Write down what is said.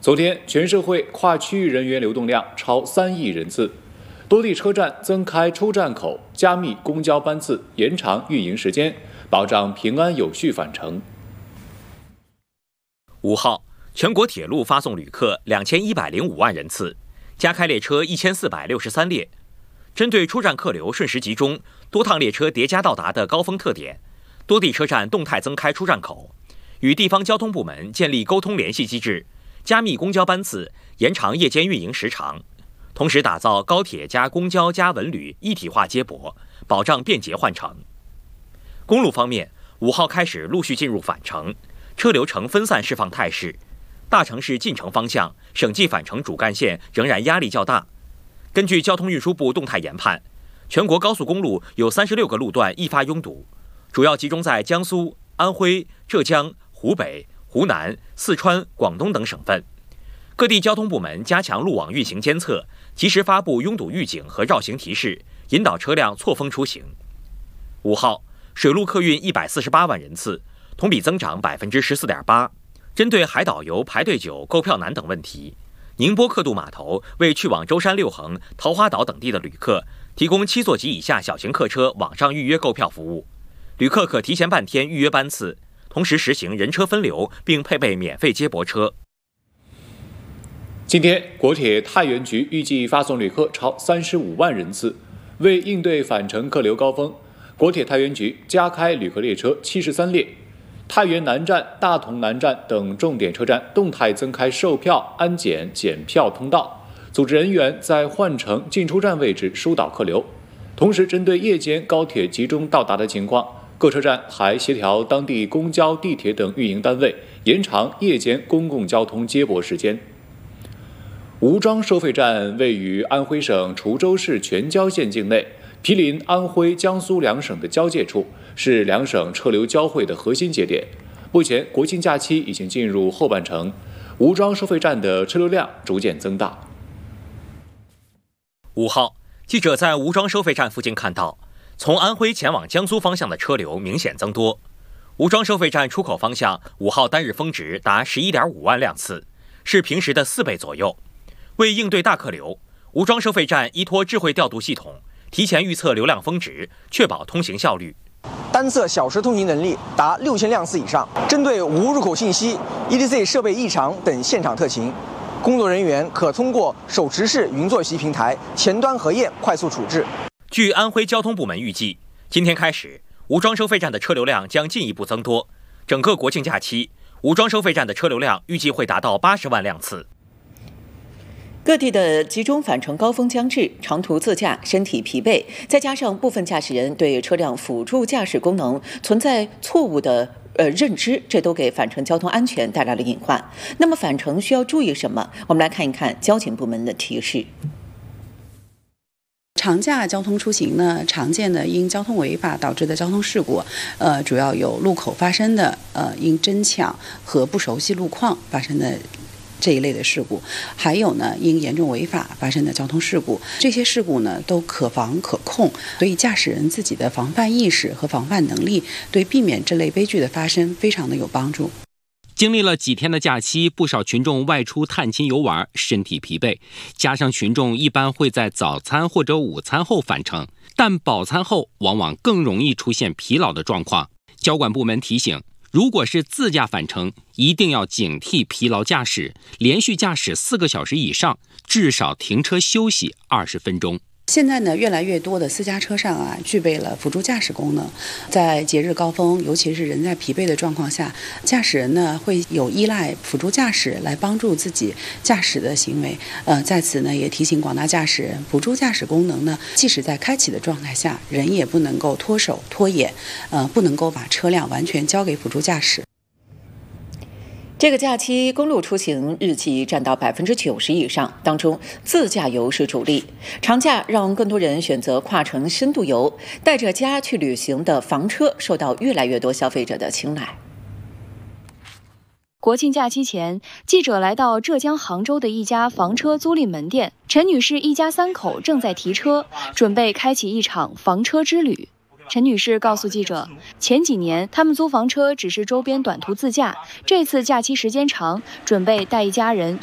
昨天，全社会跨区域人员流动量超3亿人次，多地车站增开出站口，加密公交班次，延长运营时间，保障平安有序返程。 5号，全国铁路发送旅客2105万人次，加开列车1463列。针对出站客流瞬时集中、多趟列车叠加到达的高峰特点，多地车站动态增开出站口，与地方交通部门建立沟通联系机制，加密公交班次，延长夜间运营时长，同时打造高铁加公交加文旅一体化接驳，保障便捷换乘。公路方面，5号开始陆续进入返程，车流呈分散释放态势。大城市进城方向、省际返程主干线仍然压力较大。根据交通运输部动态研判，全国高速公路有36个路段易发拥堵，主要集中在江苏、安徽、浙江、湖北、湖南、四川、广东等省份。各地交通部门加强路网运行监测，及时发布拥堵预警和绕行提示，引导车辆错峰出行。5号，水陆客运148万人次，同比增长14.8%。针对海岛游排队久、购票难等问题，宁波客渡码头为去往舟山六衡、桃花岛等地的旅客提供7座及以下小型客车网上预约购票服务，旅客可提前半天预约班次，同时实行人车分流，并配备免费接驳车。 今天，国铁太原局预计发送旅客超35万人次，为应对返程客流高峰，国铁太原局加开旅客列车73列。太原南站、大同南站等重点车站动态增开售票、安检、检票通道，组织人员在换乘进出站位置疏导客流。同时，针对夜间高铁集中到达的情况，各车站还协调当地公交、地铁等运营单位，延长夜间公共交通接驳时间。吴庄收费站位于安徽省滁州市全椒县境内，毗邻安徽、江苏两省的交界处，是两省车流交汇的核心节点。目前，国庆假期已经进入后半程，吴庄收费站的车流量逐渐增大。 5号，记者在吴庄收费站附近看到，从安徽前往江苏方向的车流明显增多。吴庄收费站出口方向5号单日峰值达11.5万辆次，是平时的4倍左右。为应对大客流，吴庄收费站依托智慧调度系统，提前预测流量峰值，确保通行效率。 单侧小时通行能力达6000辆次以上。针对无入口信息、ETC 设备异常等现场特情，工作人员可通过手持式云坐席平台前端核验快速处置。 据安徽交通部门预计，今天开始，吴庄收费站的车流量将进一步增多。整个国庆假期，吴庄收费站的车流量预计会达到80万辆次。 各地的集中返程高峰将至，长途自驾身体疲惫，再加上部分驾驶人对车辆辅助驾驶功能存在错误的认知，这都给返程交通安全带来了隐患。那么返程需要注意什么？我们来看一看交警部门的提示。 长假交通出行呢，常见的因交通违法导致的交通事故，主要有路口发生的因争抢和不熟悉路况发生的这一类的事故，还有呢因严重违法发生的交通事故。这些事故呢都可防可控，所以驾驶人自己的防范意识和防范能力，对避免这类悲剧的发生非常的有帮助。 经历了几天的假期，不少群众外出探亲游玩，身体疲惫，加上群众一般会在早餐或者午餐后返程，但饱餐后往往更容易出现疲劳的状况。交管部门提醒，如果是自驾返程，一定要警惕疲劳驾驶，连续驾驶4个小时以上，至少停车休息20分钟。 现在呢，越来越多的私家车上具备了辅助驾驶功能。在节日高峰，尤其是人在疲惫的状况下，驾驶人呢会有依赖辅助驾驶来帮助自己驾驶的行为。在此呢，也提醒广大驾驶人，辅助驾驶功能呢，即使在开启的状态下，人也不能够脱手脱眼，不能够把车辆完全交给辅助驾驶。 这个假期公路出行日计占到90%以上，当中自驾游是主力。长假让更多人选择跨城深度游，带着家去旅行的房车受到越来越多消费者的青睐。 国庆假期前，记者来到浙江杭州的一家房车租赁门店，陈女士一家3口正在提车，准备开启一场房车之旅。陈女士告诉记者，前几年他们租房车只是周边短途自驾，这次假期时间长，准备带一家人